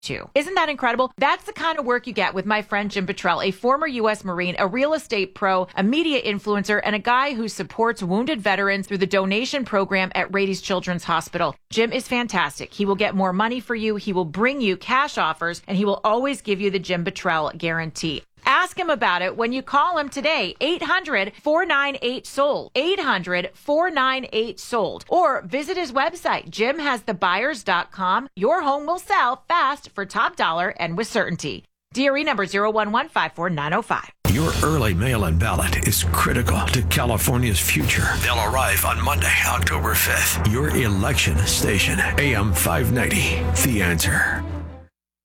too. Isn't that incredible? That's the kind of work you get with my friend Jim Petrell, a former U.S. Marine, a real estate pro, a media influencer, and a guy who supports wounded veterans through the donation program at Rady's Children's Hospital. Jim is fantastic. He will get more money for you. He will bring you cash offers, and he will always give you the Jim Petrell guarantee. Ask him about it when you call him today, 800-498-SOLD, 800-498-SOLD, or visit his website, jimhasthebuyers.com. Your home will sell fast for top dollar and with certainty. DRE number 011-54905. Your early mail-in ballot is critical to California's future. They'll arrive on Monday, October 5th. Your election station, AM 590, The Answer.